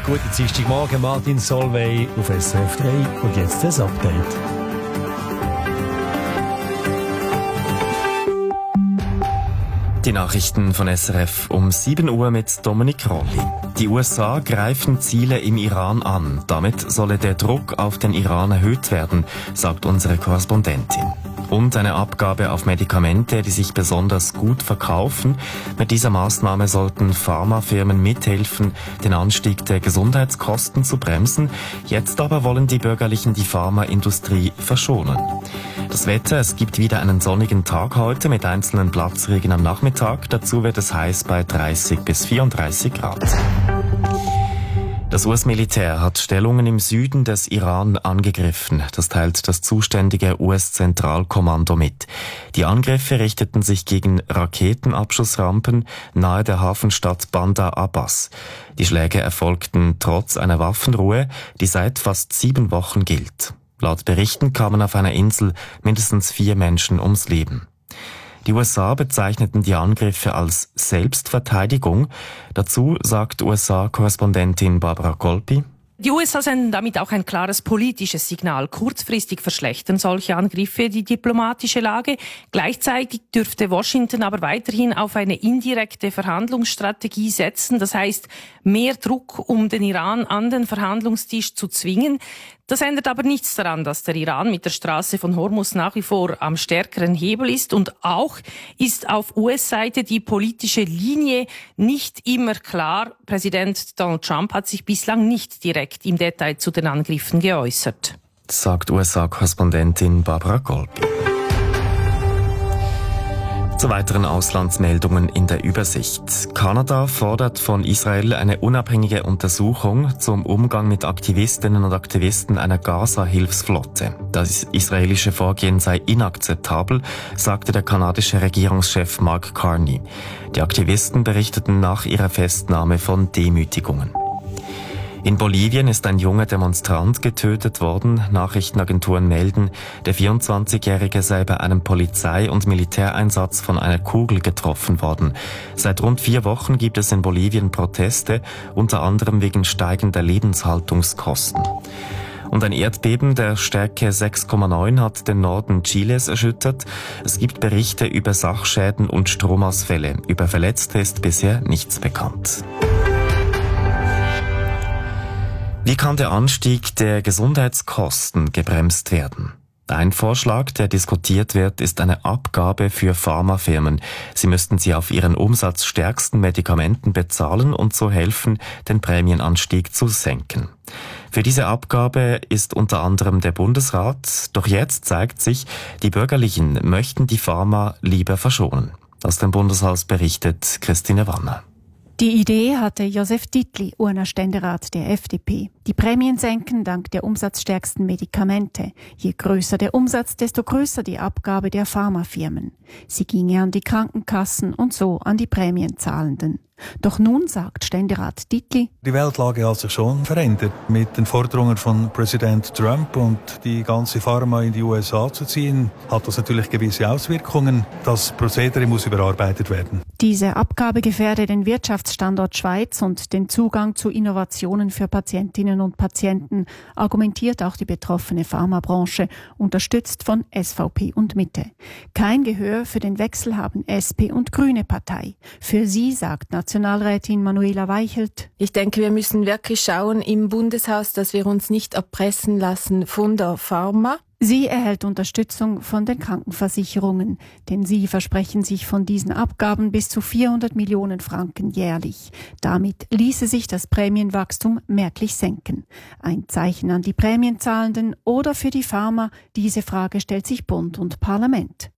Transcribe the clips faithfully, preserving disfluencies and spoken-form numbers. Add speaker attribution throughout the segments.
Speaker 1: Guten Dienstagmorgen, Martin Solveig auf S R F drei und jetzt das Update.
Speaker 2: Die Nachrichten von S R F um sieben Uhr mit Dominik Rolli. Die U S A greifen Ziele im Iran an. Damit solle der Druck auf den Iran erhöht werden, sagt unsere Korrespondentin. Und eine Abgabe auf Medikamente, die sich besonders gut verkaufen. Mit dieser Maßnahme sollten Pharmafirmen mithelfen, den Anstieg der Gesundheitskosten zu bremsen. Jetzt aber wollen die Bürgerlichen die Pharmaindustrie verschonen. Das Wetter, es gibt wieder einen sonnigen Tag heute mit einzelnen Platzregen am Nachmittag. Dazu wird es heiß bei dreißig bis vierunddreißig Grad. Das U S-Militär hat Stellungen im Süden des Iran angegriffen. Das teilt das zuständige U S-Zentralkommando mit. Die Angriffe richteten sich gegen Raketenabschussrampen nahe der Hafenstadt Bandar Abbas. Die Schläge erfolgten trotz einer Waffenruhe, die seit fast sieben Wochen gilt. Laut Berichten kamen auf einer Insel mindestens vier Menschen ums Leben. Die U S A bezeichneten die Angriffe als Selbstverteidigung. Dazu sagt U S A-Korrespondentin Barbara Colpi:
Speaker 3: Die U S A senden damit auch ein klares politisches Signal. Kurzfristig verschlechtern solche Angriffe die diplomatische Lage. Gleichzeitig dürfte Washington aber weiterhin auf eine indirekte Verhandlungsstrategie setzen. Das heißt, mehr Druck, um den Iran an den Verhandlungstisch zu zwingen. Das ändert aber nichts daran, dass der Iran mit der Straße von Hormuz nach wie vor am stärkeren Hebel ist. Und auch ist auf U S-Seite die politische Linie nicht immer klar. Präsident Donald Trump hat sich bislang nicht direkt im Detail zu den Angriffen geäußert.
Speaker 2: Sagt U S A-Korrespondentin Barbara Colpi. Zu weiteren Auslandsmeldungen in der Übersicht. Kanada fordert von Israel eine unabhängige Untersuchung zum Umgang mit Aktivistinnen und Aktivisten einer Gaza-Hilfsflotte. Das israelische Vorgehen sei inakzeptabel, sagte der kanadische Regierungschef Mark Carney. Die Aktivisten berichteten nach ihrer Festnahme von Demütigungen. In Bolivien ist ein junger Demonstrant getötet worden. Nachrichtenagenturen melden, der vierundzwanzigjährige sei bei einem Polizei- und Militäreinsatz von einer Kugel getroffen worden. Seit rund vier Wochen gibt es in Bolivien Proteste, unter anderem wegen steigender Lebenshaltungskosten. Und ein Erdbeben der Stärke sechs Komma neun hat den Norden Chiles erschüttert. Es gibt Berichte über Sachschäden und Stromausfälle. Über Verletzte ist bisher nichts bekannt. Wie kann der Anstieg der Gesundheitskosten gebremst werden? Ein Vorschlag, der diskutiert wird, ist eine Abgabe für Pharmafirmen. Sie müssten sie auf ihren umsatzstärksten Medikamenten bezahlen und so helfen, den Prämienanstieg zu senken. Für diese Abgabe ist unter anderem der Bundesrat. Doch jetzt zeigt sich, die Bürgerlichen möchten die Pharma lieber verschonen. Aus dem Bundeshaus berichtet Christine Wanner.
Speaker 4: Die Idee hatte Josef Dietli, U N A-Ständerat der F D P. Die Prämien senken dank der umsatzstärksten Medikamente. Je größer der Umsatz, desto größer die Abgabe der Pharmafirmen. Sie ginge an die Krankenkassen und so an die Prämienzahlenden. Doch nun sagt Ständerat Dietli:
Speaker 5: Die Weltlage hat sich schon verändert. Mit den Forderungen von Präsident Trump und die ganze Pharma in die U S A zu ziehen, hat das natürlich gewisse Auswirkungen. Das Prozedere muss überarbeitet werden.
Speaker 4: Diese Abgabe gefährde den Wirtschaftsstandort Schweiz und den Zugang zu Innovationen für Patientinnen und Patienten, argumentiert auch die betroffene Pharmabranche, unterstützt von S V P und Mitte. Kein Gehör für den Wechsel haben S P und Grüne Partei. Für sie sagt Nationalrätin Manuela Weichelt:
Speaker 6: Ich denke, wir müssen wirklich schauen im Bundeshaus, dass wir uns nicht erpressen lassen von der Pharma.
Speaker 4: Sie erhält Unterstützung von den Krankenversicherungen, denn sie versprechen sich von diesen Abgaben bis zu vierhundert Millionen Franken jährlich. Damit ließe sich das Prämienwachstum merklich senken. Ein Zeichen an die Prämienzahlenden oder für die Pharma? Diese Frage stellt sich Bund und Parlament.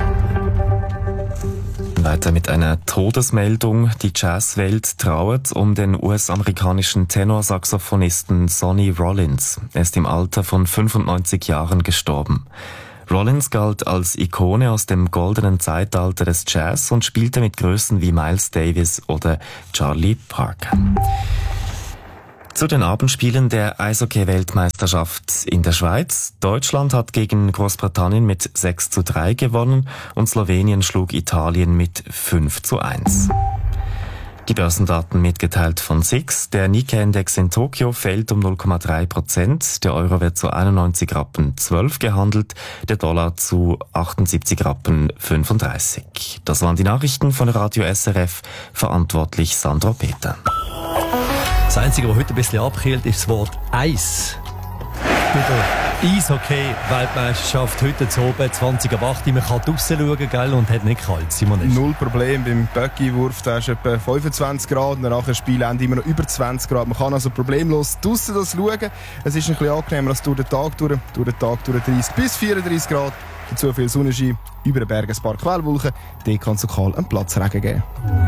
Speaker 2: Weiter mit einer Todesmeldung. Die Jazzwelt trauert um den U S-amerikanischen Tenorsaxophonisten Sonny Rollins. Er ist im Alter von fünfundneunzig Jahren gestorben. Rollins galt als Ikone aus dem goldenen Zeitalter des Jazz und spielte mit Größen wie Miles Davis oder Charlie Parker. Zu den Abendspielen der Eishockey-Weltmeisterschaft in der Schweiz. Deutschland hat gegen Großbritannien mit sechs zu drei gewonnen und Slowenien schlug Italien mit fünf zu eins. Die Börsendaten mitgeteilt von S I X. Der Nikkei-Index in Tokio fällt um null Komma drei Prozent. Der Euro wird zu einundneunzig Rappen zwölf gehandelt, der Dollar zu achtundsiebzig Rappen fünfunddreißig. Das waren die Nachrichten von Radio S R F, verantwortlich Sandro Peter.
Speaker 1: Das Einzige, was heute ein bisschen abkühlt, ist das Wort Eis. Bei der Eishockey-Weltmeisterschaft heute zu oben, zwanzig ab acht. Man kann draussen schauen, gell, und hat nicht kalt. Simon ist.
Speaker 7: Null Problem beim Böcki-Wurf. Da ist etwa fünfundzwanzig Grad und nach dem Spielende immer noch über zwanzig Grad. Man kann also problemlos draussen das schauen. Es ist ein bisschen angenehmer als durch den Tag durch. Durch den Tag durch dreißig bis vierunddreißig Grad. Dazu viel Sonnenschein. Über den Bergen ein paar Quellwolken. Dort kann es lokal einen Platzregen geben.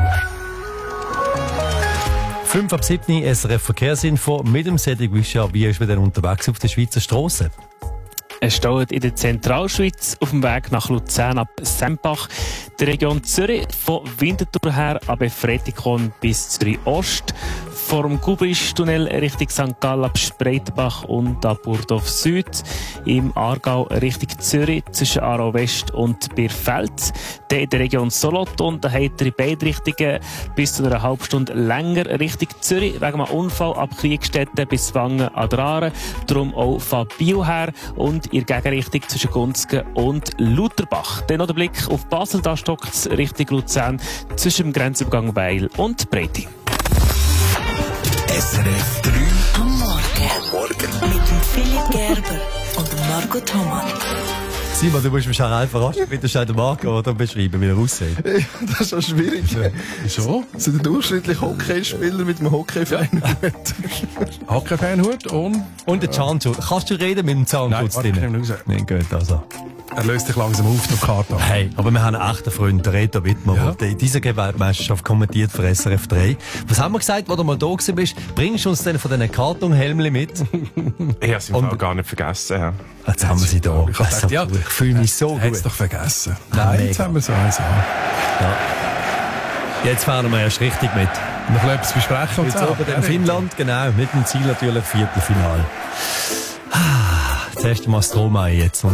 Speaker 1: fünf ab sieben S R F Verkehrsinfo mit dem Cedric Wischard. Wie ist man denn unterwegs auf der Schweizer Strasse?
Speaker 8: Es steht in der Zentralschweiz auf dem Weg nach Luzern ab Sempach, der Region Zürich von Winterthur her ab Fretikon bis Zürich Ost, vom Gubrisch-Tunnel Richtung Sankt Gallen ab Spreitenbach und ab Burdorf Süd, im Aargau Richtung Zürich zwischen Aarau West und Birfeld, dann in der Region Solothurn, da habt ihr in beide Richtungen bis zu einer halben Stunde länger Richtung Zürich, wegen einem Unfall ab Kriegstetten bis Wangen an der Aare, darum auch von Biel her und in Gegenrichtung zwischen Gunzgen und Lutherbach. Dann noch der Blick auf Basel, da stockt es Richtung Luzern zwischen dem Grenzübergang Weil und Breite.
Speaker 9: S R F drei am Morgen. Morgen. Mit dem Philipp Gerber und dem Marco Thomann.
Speaker 1: Simon, du musst mich auch einfach rasch mit der Marke oder beschreiben, wie er aussieht.
Speaker 7: Das ist schon schwierig.
Speaker 10: Wieso?
Speaker 7: So der durchschnittliche Hockeyspieler mit einem Hockeyfan-Hut.
Speaker 10: Hockeyfan-Hut und...
Speaker 1: Und der Zahnschutz. Kannst du reden mit dem Zahnschutz
Speaker 10: Nein,
Speaker 1: drin?
Speaker 10: Nein,
Speaker 1: Nein, gut, also.
Speaker 10: Er löst dich langsam auf, der Karte.
Speaker 1: Hey, aber wir haben einen echten Freund, der Reto Wittmer,
Speaker 10: Ja.
Speaker 1: der diese Weltmeisterschaft kommentiert für S R F drei. Was haben wir gesagt, wo du mal da gewesen bist? Bringst du uns denn von diesen Kartonhelmchen mit?
Speaker 11: Ich habe sie
Speaker 1: Und-
Speaker 11: auch gar nicht vergessen. Ja.
Speaker 1: Jetzt haben wir sie da.
Speaker 10: Ich hab
Speaker 1: Also,
Speaker 10: gedacht, ja,
Speaker 1: ich fühle mich so
Speaker 10: Hätt's
Speaker 1: gut.
Speaker 10: doch vergessen.
Speaker 1: Ah,
Speaker 10: Nein, jetzt
Speaker 1: mega.
Speaker 10: haben wir so eins an.
Speaker 1: Jetzt fahren wir erst richtig mit.
Speaker 10: Noch etwas besprechen.
Speaker 1: Jetzt oben in Finnland, genau, mit dem Ziel natürlich Viertelfinal. Ah, das erste Mal Stromae jetzt.